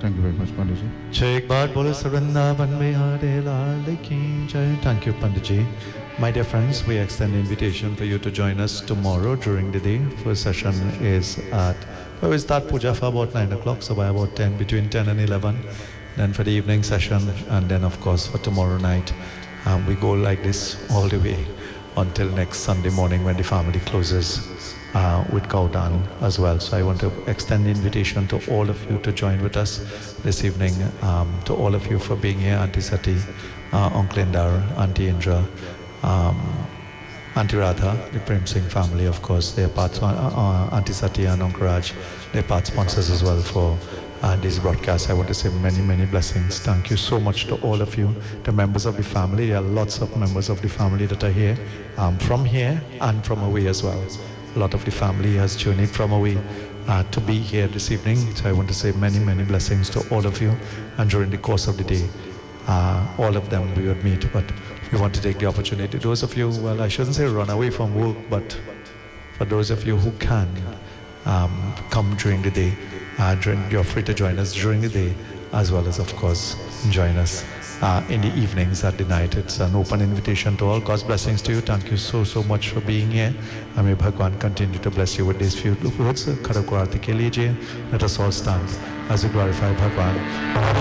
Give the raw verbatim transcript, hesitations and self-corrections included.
Thank you very much, Panditji. जय एक बार बोलो वृंदावन बिहारी लाल की जय. Thank you, Panditji. My dear friends, we extend the invitation for you to join us tomorrow during the day. First session is at, well, we start puja for about nine o'clock, so by about ten, between ten and eleven. Then for the evening session, and then of course for tomorrow night, um, we go like this all the way until next Sunday morning when the family closes uh, with Kaudan as well. So I want to extend the invitation to all of you to join with us this evening. Um, to all of you for being here, Auntie Sati, uh, Uncle Indar, Auntie Indra, um, Auntie Radha, the Prem Singh family, of course. They are part, uh, uh, Auntie Sati and Uncle Raj, they are part sponsors as well for uh, this broadcast. I want to say many, many blessings. Thank you so much to all of you, the members of the family. There are lots of members of the family that are here, um, from here and from away as well. A lot of the family has journeyed from away uh, to be here this evening. So I want to say many, many blessings to all of you. And during the course of the day, uh, all of them we would meet, but we want to take the opportunity. Those of you, well, I shouldn't say run away from work, but for those of you who can um, come during the day, uh, during, you're free to join us during the day, as well as, of course, join us uh, in the evenings at the night. It's an open invitation to all. God's blessings to you. Thank you so, so much for being here. And may Bhagwan continue to bless you with these few words. Let us all stand as we glorify Bhagwan.